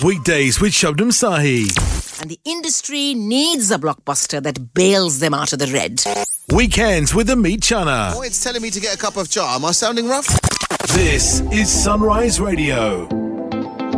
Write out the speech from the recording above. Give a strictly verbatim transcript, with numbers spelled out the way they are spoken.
Weekdays with Shabnam Sahi. And the industry needs a blockbuster that bails them out of the red. Weekends with Amit Chana. Oh, it's telling me to get a cup of chai. Am I sounding rough? This is Sunrise Radio.